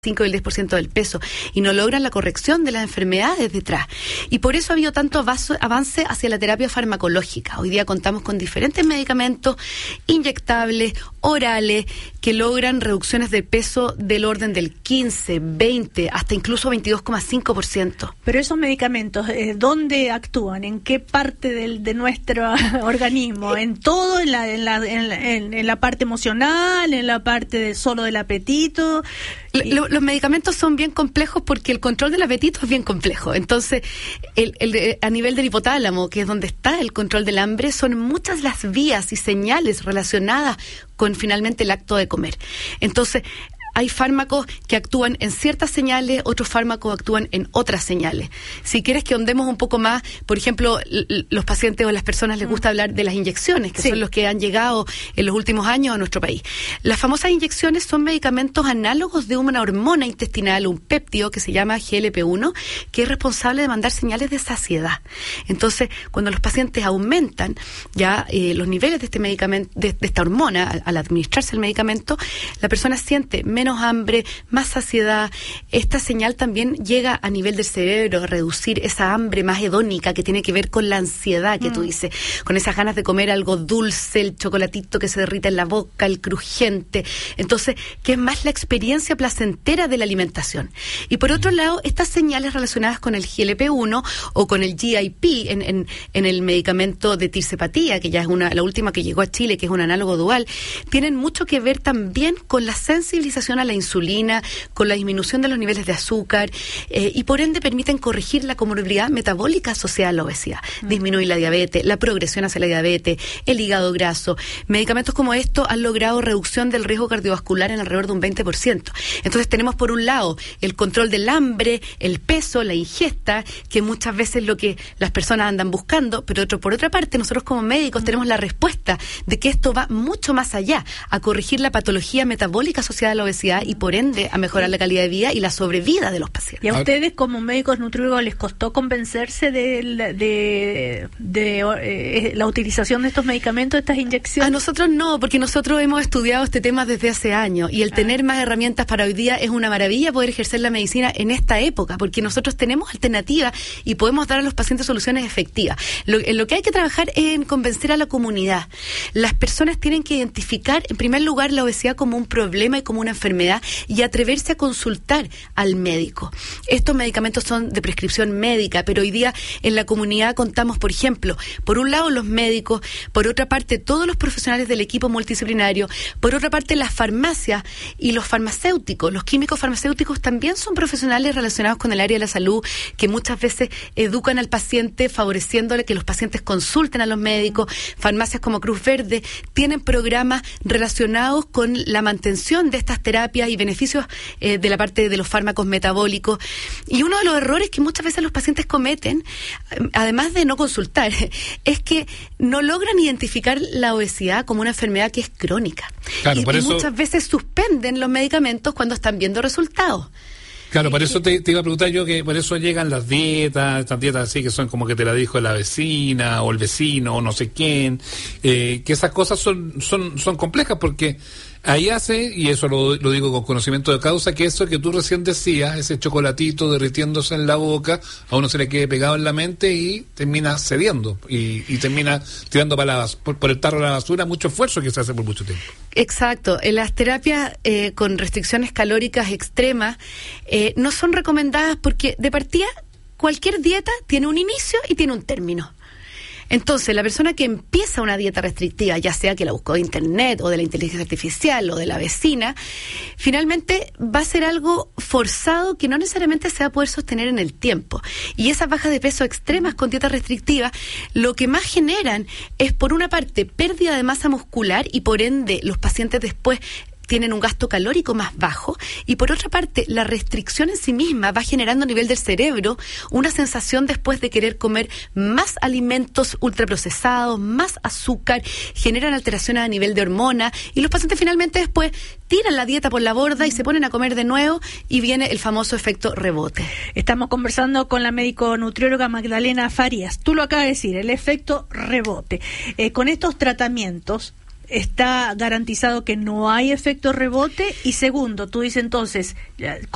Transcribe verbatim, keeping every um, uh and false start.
cinco y el diez por ciento del peso y no logran la corrección de las enfermedades detrás. Y por eso ha habido tanto avance hacia la terapia farmacológica. Hoy día contamos con diferentes medicamentos inyectables, orales, que logran reducciones de peso del orden del quince, veinte, hasta incluso veintidós coma cinco por ciento. Pero esos medicamentos, eh, ¿dónde actúan? ¿En qué parte del, de nuestro organismo? ¿En todo? ¿En la, en, la, en, la, en, en la parte emocional? ¿En la parte de solo del apetito? Lo, los medicamentos son bien complejos porque el control del apetito es bien complejo. Entonces, el, el, a nivel del hipotálamo, que es donde está el control del hambre, son muchas las vías y señales relacionadas con finalmente el acto de comer. Entonces, hay fármacos que actúan en ciertas señales, otros fármacos actúan en otras señales. Si quieres que ahondemos un poco más, por ejemplo, l- los pacientes o las personas les gusta hablar de las inyecciones, que sí. son los que han llegado en los últimos años a nuestro país. Las famosas inyecciones son medicamentos análogos de una hormona intestinal, un péptido que se llama G L P uno, que es responsable de mandar señales de saciedad. Entonces, cuando los pacientes aumentan ya eh, los niveles de este medicamento, de, de esta hormona, al, al administrarse el medicamento, la persona siente menos menos hambre, más saciedad. Esta señal también llega a nivel del cerebro, a reducir esa hambre más hedónica que tiene que ver con la ansiedad que mm. tú dices, con esas ganas de comer algo dulce, el chocolatito que se derrita en la boca, el crujiente. Entonces, que es más la experiencia placentera de la alimentación. Y por otro lado, estas señales relacionadas con el G L P uno o con el G I P en, en, en el medicamento de tirzepatía, que ya es una, la última que llegó a Chile, que es un análogo dual, tienen mucho que ver también con la sensibilización a la insulina, con la disminución de los niveles de azúcar eh, y por ende permiten corregir la comorbilidad metabólica asociada a la obesidad, mm. disminuir la diabetes, la progresión hacia la diabetes, el hígado graso. Medicamentos como estos han logrado reducción del riesgo cardiovascular en alrededor de un veinte por ciento. Entonces tenemos por un lado el control del hambre, el peso, la ingesta, que muchas veces es lo que las personas andan buscando, pero otro, por otra parte nosotros como médicos mm. tenemos la respuesta de que esto va mucho más allá, a corregir la patología metabólica asociada a la obesidad y por ende a mejorar la calidad de vida y la sobrevida de los pacientes. ¿Y a ustedes como médicos nutriólogos les costó convencerse de, de, de, de eh, la utilización de estos medicamentos, de estas inyecciones? A nosotros no, porque nosotros hemos estudiado este tema desde hace años y el ah. tener más herramientas para hoy día es una maravilla poder ejercer la medicina en esta época, porque nosotros tenemos alternativas y podemos dar a los pacientes soluciones efectivas. Lo, en lo que hay que trabajar es en convencer a la comunidad. Las personas tienen que identificar en primer lugar la obesidad como un problema y como una enfermedad y atreverse a consultar al médico. Estos medicamentos son de prescripción médica, pero hoy día en la comunidad contamos, por ejemplo, por un lado los médicos, por otra parte todos los profesionales del equipo multidisciplinario, por otra parte las farmacias y los farmacéuticos. Los químicos farmacéuticos también son profesionales relacionados con el área de la salud que muchas veces educan al paciente, favoreciéndole que los pacientes consulten a los médicos. Farmacias como Cruz Verde tienen programas relacionados con la mantención de estas terapias y beneficios eh, de la parte de los fármacos metabólicos. Y uno de los errores que muchas veces los pacientes cometen, además de no consultar, es que no logran identificar la obesidad como una enfermedad que es crónica. Claro, y, por y eso... muchas veces suspenden los medicamentos cuando están viendo resultados. Claro, por eso te, te iba a preguntar yo que por eso llegan las dietas, estas dietas así que son como que te la dijo la vecina o el vecino o no sé quién, eh, que esas cosas son son son complejas porque ahí hace, y eso lo, lo digo con conocimiento de causa, que eso que tú recién decías, ese chocolatito derritiéndose en la boca, a uno se le quede pegado en la mente y termina cediendo y, y termina tirando para la, por, por el tarro de la basura mucho esfuerzo que se hace por mucho tiempo. Exacto. En las terapias eh, con restricciones calóricas extremas eh, no son recomendadas porque de partida cualquier dieta tiene un inicio y tiene un término. Entonces, la persona que empieza una dieta restrictiva, ya sea que la buscó de internet o de la inteligencia artificial o de la vecina, finalmente va a ser algo forzado que no necesariamente se va a poder sostener en el tiempo. Y esas bajas de peso extremas con dietas restrictivas, lo que más generan es, por una parte, pérdida de masa muscular y por ende los pacientes después tienen un gasto calórico más bajo y por otra parte la restricción en sí misma va generando a nivel del cerebro una sensación después de querer comer más alimentos ultraprocesados, más azúcar, generan alteraciones a nivel de hormonas y los pacientes finalmente después tiran la dieta por la borda y se ponen a comer de nuevo y viene el famoso efecto rebote. Estamos conversando con la médico nutrióloga Magdalena Farías. Tú lo acabas de decir, el efecto rebote. Eh, con estos tratamientos ¿está garantizado que no hay efecto rebote? Y segundo, tú dices entonces,